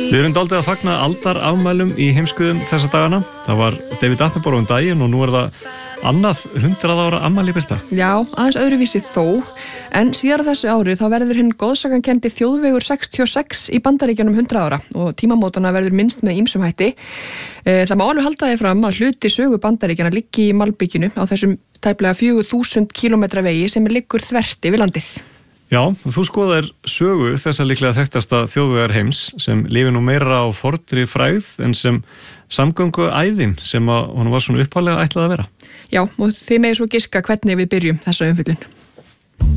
Við erum dálítið að fagna aldarafmælum í heimskuðum þessa dagana. Það var David Attenborough daginn og nú er það annað 100 ára afmæli birta. Já, aðeins öðruvísi þó, en síðar á þessu ári þá verður hinn góðsagankenndi þjóðvegur 66 í Bandaríkjunum 100 ára og tímamótana verður minnst með ýmsum hætti. Það má alveg halda því fram að hluti sögu Bandaríkjana liggi í malbikinu á þessum tæplega 4000 km vegi sem liggur þvert yfir landið. Já, þú skoðar sögu þessa líklega þekktasta þjóðvegar heims sem lifir nú meira á fornri frægð en sem samgöngu æðin sem hún var svona upphaflega ætlað að vera. Já, og þið megið svo giska hvernig við byrjum þessa umfjöllun.